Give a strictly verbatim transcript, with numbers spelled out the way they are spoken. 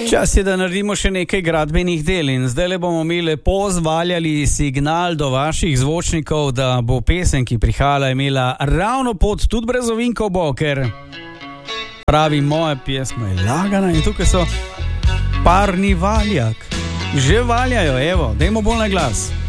Čas je, da naredimo še nekaj gradbenih del in zdaj le bomo mi lepo zvaljali signal do vaših zvočnikov, da bo pesem, ki prihajala, imela ravno pot, tudi brez ovinkov bo, ker pravi, moja pesma je lagana in tukaj so parni valjak. Že valjajo, evo, dajmo bolj na glas.